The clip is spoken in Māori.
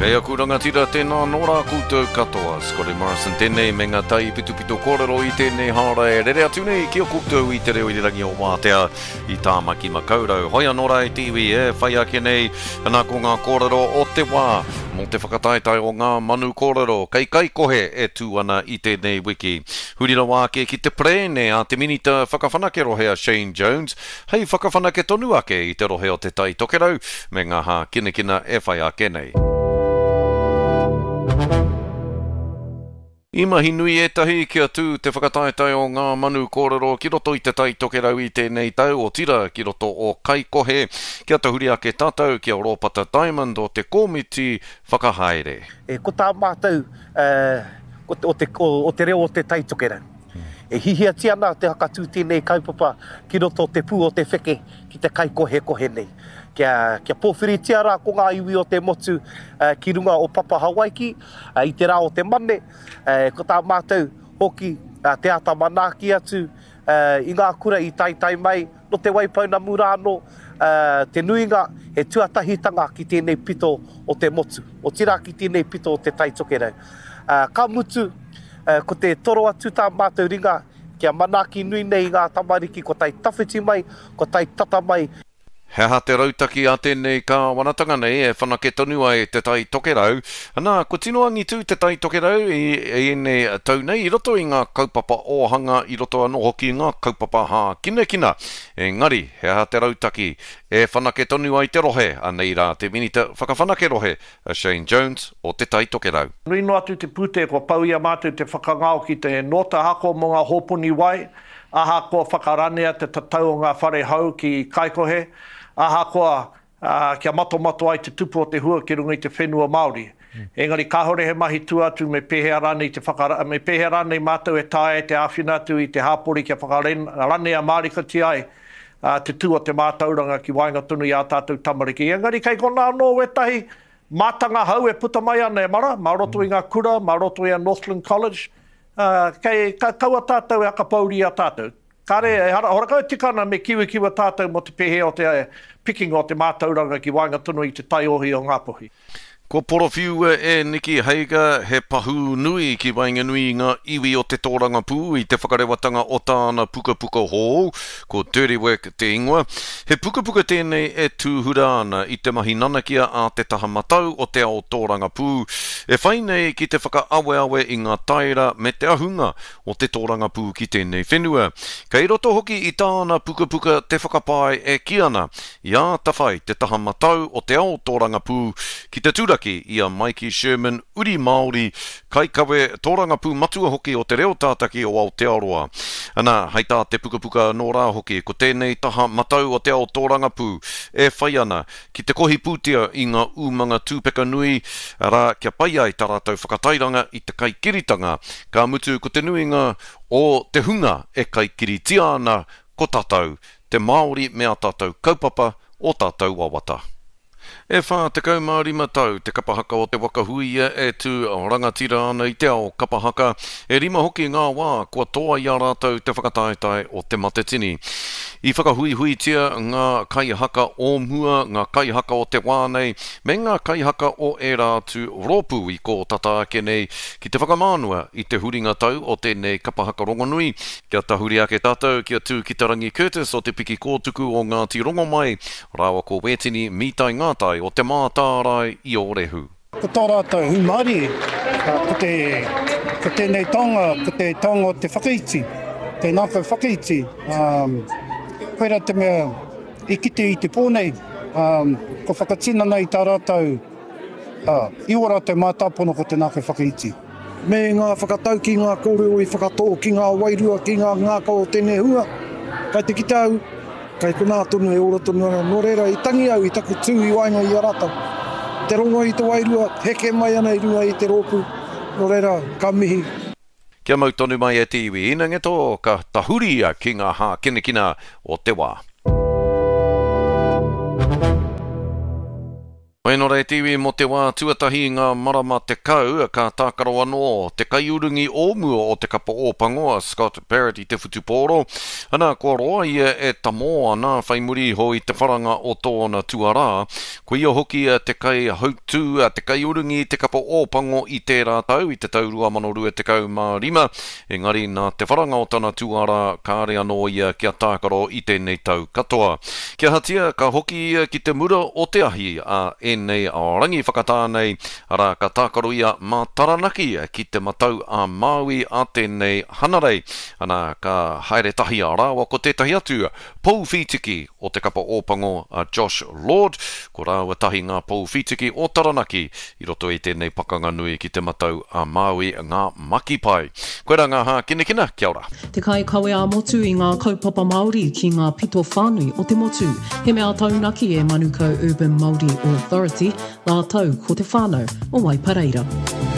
Kei aku rangatira tēnā nora koutou katoa. Scotty Morrison tēnei me ngā tai pitupito kōrero I tēnei hara e rere atu nei ki o koutou I te reo I rangi o Mātea I tāmaki makaurau. Hoia nora I tiwi whai ake nei ana ko ngā kōrero o te wā. Mō te whakataetai o ngā manu kōrero. Kai kohe e tū ana I tēnei wiki. Hurira wāke ki te prene a te minita whakawhanake rohea Shane Jones. Hei whakawhanake tonu ake I te rohe o te tai tokerau me ngā hā kinekina e whai ake nei. I mahi nui etahi kia tū te whakataetai o ngā manu kōrero ki roto I te tai tokerau I tēnei tau o tira ki roto o kai kohe kia tahuri ake tātou kia Ropata Diamond o te komiti whakahaere. Ko tā mātou o te reo o te tai tokerau. E hihia tiana te hakatū tēnei kaupapa ki roto o te pū o te wheke ki te kai kohe nei. Kia pōwhiri tiara ko ngā iwi o te motu ki runga o Papa Hawaiki I te rā o te mane. Ko tā mātou hoki te ata manaki atu I ngā kura I tai mai no te waipauna murano te nuinga he tuatahitanga ki tēnei pito o te motu. O tira ki tēnei pito o te tai tokerau. Ka mutu ko te toro atu tā mātou ringa kia manaki nui nei ngā tamariki ko tai tawhiti mai, ko tai tata mai. He ha te rautaki a tēnei ka wanatanga nei e whanake tonu ai te tai tokerau. Ana, ko tino angi tū te tai tokerau I nei tau nei I roto I ngā kaupapa ohanga I roto anō hoki ngā kaupapa hā kinekina. Engari, he ha te rautaki e whanake tonu ai te rohe a nei rā te minita whakawhanake rohe a Shane Jones o te tai tokerau. Nui no atu te pute ko pau ia mātou te whakangao ki te nota hako mo ngā hōpuni wai. Aha ko whakaranea te tatau o ngā whare hau ki kaikohe. Aha koa kia mato ai te tupu o te hua ki runga I te whenua Māori. Engari ka hore he mahi tu atu me pehea rane me pehea rane mātou e tae te āwhina atu I te hāpori kia whakarane a Mārika ti ai te tu o te mātauranga ki wainga tunu I a tātou tamariki. Engari kei kona anō wetahi mātanga hau e puta mai ana e mara, mā roto I ngā kura, mā roto I a Northland College, kei kaua tātou e akapauri a tātou. Kare, horakau tikana me kiwa tātou mo te pehe o te picking o te mātauranga ki wainga tunu I te tai ohi o Ngāpuhi. Ko porowhiu e Niki Heiga he pahu nui ki wainga nui ngā iwi o te tōranga pū I te whakarewatanga o tāna puka hō, ko Dirty Work te ingoa. He puka tēnei e tūhura ana I te mahi nanakia a te taha matau o te ao tōranga pū. E whainei ki te whakaawe I ngā taira me te ahunga o te tōranga pū ki tēnei whenua. Kei roto hoki I tāna puka te whakapai e ki ana. Ia tawhai te taha matau o te ao tōranga pū ki te turaki I a Mikey Sherman, uri Māori, kai kawe tōranga pū matua hoki o te reo tātaki o Aotearoa. Ana, hei tā te puka nō rā hoki, ko tēnei taha matau o te ao tōranga pū, e whai ana, ki te kohi pūtia I ngā umanga tūpeka nui, rā kia pai ai tā rātou whakatairanga I te kai kiritanga, ka mutu ko te nuinga o te hunga e kai kiritia ana ko tātou, te Māori mea tātou kaupapa o tātou wawata. E whā te kaumāori matau, te kapahaka o te wakahuia e tū rangatira ana I te ao kapahaka, e rima hoki ngā wā kua toa I a rātou te whakataetai o te matetini. I whakahui tia ngā kaihaka o mua, ngā kaihaka o te wānei, me ngā kaihaka o e rātu rōpū I ko tata ake nei, ki te whakamānua I te huringa tau o tēnei kapahaka rongonui. Kia tahuri ake tātou, kia tū ki Tarangi Curtis o te piki kōtuku o Ngāti Rongomai, rāwa ko wetini mītai ngātai o te mātārai I o rehu. Ko tō rātou hu Māori, ko tēnei tonga, ko te tonga o te whakaiti, te nākau whakaiti. Koera te mea I kite I te pōnei, ko whakatina nei tā rātou, iwa rātou mātāpono ko te nākau whakaiti. Me ngā whakatau ki ngā kōrero I whakatō ki ngā wairua ki ngā ngākau o tēnei hua, kai te kita au, kai ko nā tonu e ora tonu ana, nō reira I tangi au I taku tū I wainga I a rata. Te rongo I te wairua, heke mai ana I runga I te rōpū, nō reira, ka mihi. Kia mau tonu mai e tiwi, ina nge tō ka tahuria ki ngā hā kinekina o te wā. Waino rei tiwi mo te wā tuatahi ngā marama te kau, ka tākaro anō te kaiurungi ōmua o te kapa ōpango, Scott Barrett I te futupōro. Ana kua roa ia e tamoa nā whaimuri ho I te wharanga o tōna tuara. Ko ia hoki te kai hautu, te kaiurungi te kapa ōpango I te rātau, I te taurua manorua te kau mā rima. Engari nā te wharanga o tana tuara, ka are anō ia kia tākaro I tēnei tau katoa. Kia hatia, ka hoki ia ki te mura o te ahi a nei a rangi whakatānei ara ka tākaro ia mā taranaki ki te matau a Maui a tēnei hanarei. Ana ka haere tahi a rāwa ko tētahi atu pou whitiki o te kapa ōpango a Josh Lord. Ko rāua tahi ngā pou whitiki o taranaki I roto I tēnei pakanga nui ki te matau a Maui ngā makipai. Koe rā ngā hā kinekina, kia ora. Te kai kawe a motu I ngā kaupapa Māori ki ngā pito whānui o te motu. He mea taunaki e Manukau Urban Māori Authority, la tau ko te whānau o Waipareira.